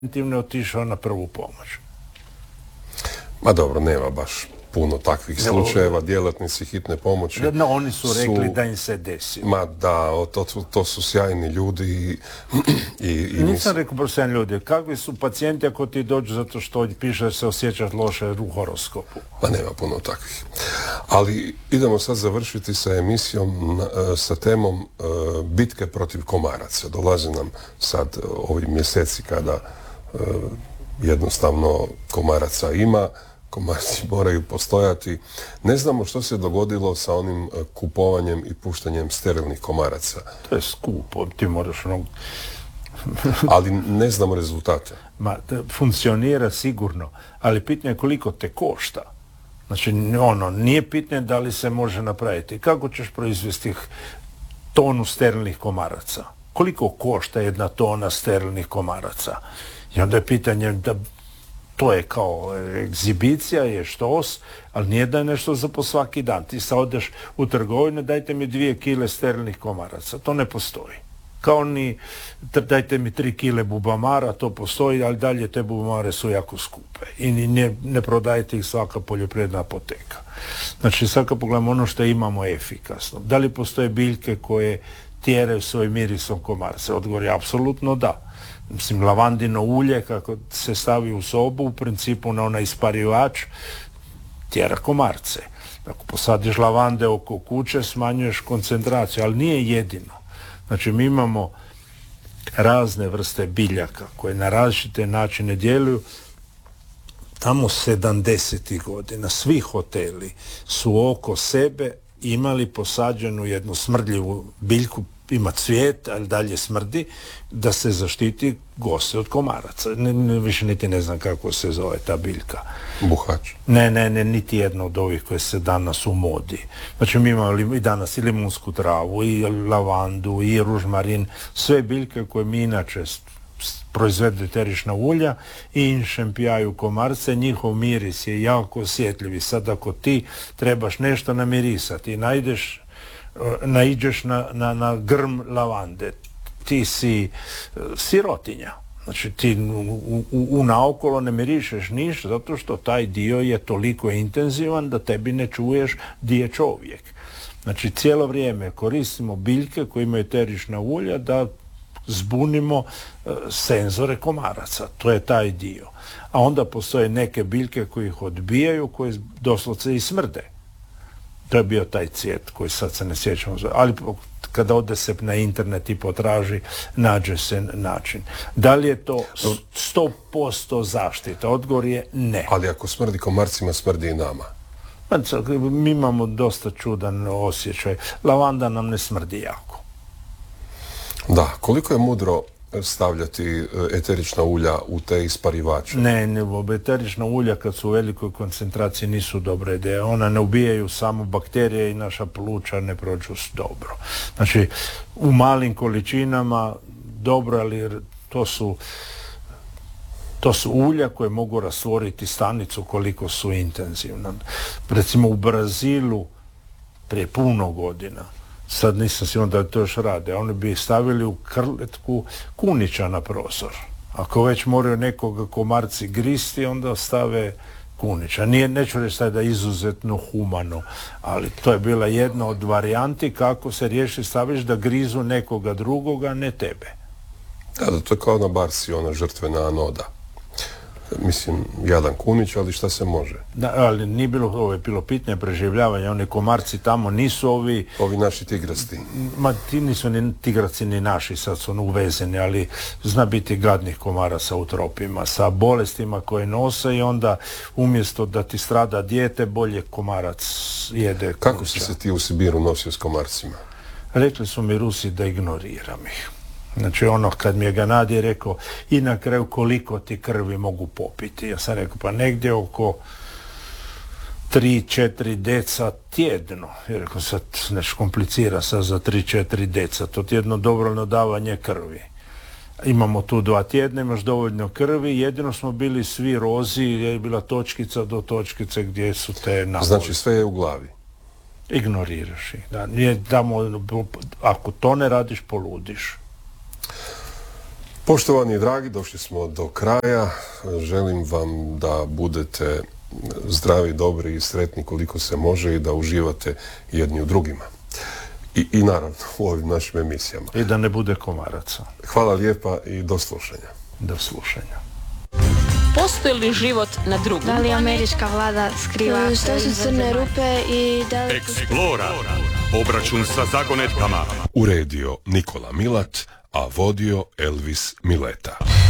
preventivno otišao na prvu pomoć. Ma dobro, nema baš puno takvih slučajeva, djelatnici hitne pomoći. No, oni su rekli da im se desi. Ma da, to su sjajni ljudi i nisam rekao baš sjajni ljudi. Kakvi su pacijenti ako ti dođu zato što piše da se osjećaš loše u horoskopu? Ma nema puno takvih. Ali idemo sad završiti sa emisijom, sa temom bitke protiv komaraca. Dolaze nam sad ovi mjeseci kada jednostavno komaraca ima, komarci moraju postojati. Ne znamo što se dogodilo sa onim kupovanjem i puštanjem sterilnih komaraca. To je skupo, ti moraš ali ne znamo rezultate. Funkcionira sigurno, ali pitanje je koliko te košta. Znači, nije pitanje da li se može napraviti. Kako ćeš proizvesti tonu sterilnih komaraca? Koliko košta jedna tona sterilnih komaraca? I onda je pitanje da to je kao egzibicija, je štos, ali nije da je nešto za po svaki dan. Ti sad odeš u trgovinu, dajte mi 2 kile sterilnih komaraca. To ne postoji. Kao ni dajte mi 3 kile bubamara, to postoji, ali dalje te bubamare su jako skupe. I ne prodajte ih svaka poljoprivredna apoteka. Znači, sad kad pogledamo ono što imamo efikasno. Da li postoje biljke koje tjeraju svojim mirisom komarce? Odgovor je apsolutno da. Mislim, lavandino ulje, kako se stavi u sobu, u principu na onaj isparivač, tjera komarce. Ako posadiš lavande oko kuće, smanjuješ koncentraciju, ali nije jedino. Znači, mi imamo razne vrste biljaka koje na različite načine djeluju. Tamo 70. godina svi hoteli su oko sebe imali posađenu jednu smrdljivu biljku, ima cvijet, ali dalje smrdi, da se zaštiti goste od komaraca. Više niti ne znam kako se zove ta biljka. Buhač? Ne, niti jedna od ovih koje se danas u modi. Znači, mi imamo i danas i limunsku travu, i lavandu, i ružmarin, sve biljke koje mi inače proizvedu eterična ulja i inšempijaju komarce, njihov miris je jako osjetljiv. I sad ako ti trebaš nešto namirisati i naiđeš na grm lavande, ti si sirotinja. Znači, ti u naokolo ne mirišeš ništa, zato što taj dio je toliko intenzivan da tebi ne čuješ di je čovjek. Znači, cijelo vrijeme koristimo biljke koje imaju eterična ulja da zbunimo senzore komaraca. To je taj dio. A onda postoje neke biljke koje ih odbijaju, koje doslovce i smrde. To je bio taj cvijet koji sad se ne sjećamo. Ali kada ode se na internet i potraži, nađe se način. Da li je to 100% zaštita? Odgovor je ne. Ali ako smrdi komarcima, smrdi i nama. Mi imamo dosta čudan osjećaj. Lavanda nam ne smrdi jako. Da, koliko je mudro stavljati eterična ulja u te isparivače? Ne, eterična ulja kad su u velikoj koncentraciji nisu dobra ideja. Ona ne ubijaju samo bakterije i naša pluća ne prođu dobro. Znači, u malim količinama dobro, ali to su ulja koje mogu rastvoriti stanicu koliko su intenzivna. Recimo u Brazilu prije puno godina, sad nisam siguran da to još rade, oni bi stavili u krletku kunića na prostor. Ako već moraju nekoga komarci gristi, onda stave kunića. Neću reći da je izuzetno humano, ali to je bila jedna od varijanti kako se riješi, staviš da grizu nekoga drugoga, ne tebe. Da, to je kao na barsi, ona žrtvena anoda. Mislim, jadan kunić, ali šta se može? Da, ali nije bilo pitanje preživljavanja. Oni komarci tamo nisu ovi naši tigrasti. Ma ti nisu ni tigraci ni naši, sad su uvezeni, ali zna biti gadnih komaraca u tropima sa bolestima koje nose i onda umjesto da ti strada dijete, bolje komarac jede. Kako si se ti u Sibiru nosio s komarcima? Rekli su mi Rusi da ignoriram ih. Znači, kad mi je Ganadi rekao i na kraju koliko ti krvi mogu popiti. Ja sam rekao, pa negdje oko 3-4 deca tjedno. Ja rekao, sad nešto komplicira sad za 3-4 deca. To je jedno dobrovoljno davanje krvi. Imamo tu 2 tjedna, imaš dovoljno krvi, jedino smo bili svi rozi, je bila točkica do točkice gdje su te naboli. Znači, sve je u glavi? Ignoriraš ih. Ako to ne radiš, poludiš. Poštovani i dragi, došli smo do kraja. Želim vam da budete zdravi, dobri i sretni koliko se može i da uživate jedni u drugima. I naravno u ovim našim emisijama. I da ne bude komaraca. Hvala lijepa i do slušanja. Do slušanja. Postoji li život na drugom? Da li američka vlada skriva što su crne rupe i da li... Eksplora. Obračun sa zagonetkama. Uredio Nikola Milat, a vodio Elvis Mileta.